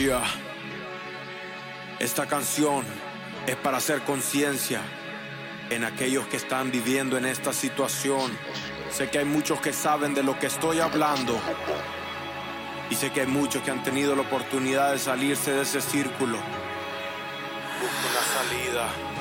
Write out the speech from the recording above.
Yeah. Esta canción es para hacer conciencia en aquellos que están viviendo en esta situación. Sé que hay muchos que saben de lo que estoy hablando. Y sé que hay muchos que han tenido la oportunidad de salirse de ese círculo. Busca una salida.